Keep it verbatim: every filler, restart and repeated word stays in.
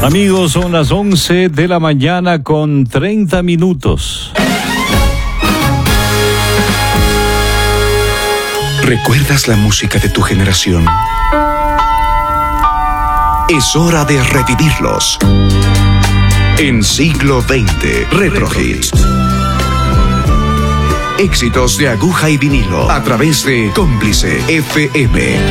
Amigos, son las once de la mañana con treinta minutos. ¿Recuerdas la música de tu generación? Es hora de revivirlos. En Siglo veinte, Retro Hits. Éxitos de aguja y vinilo a través de Cómplice F M.